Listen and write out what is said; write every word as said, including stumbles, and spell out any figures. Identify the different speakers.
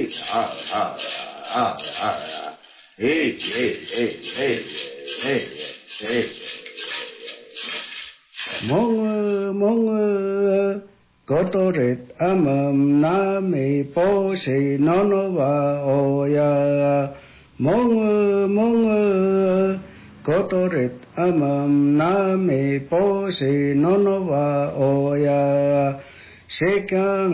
Speaker 1: à à à à ê ê ê ê ê ê mong mong có tổ rệt amam na me po se no no va oya mong mong có tổ rệt amam na me po se no no va oya se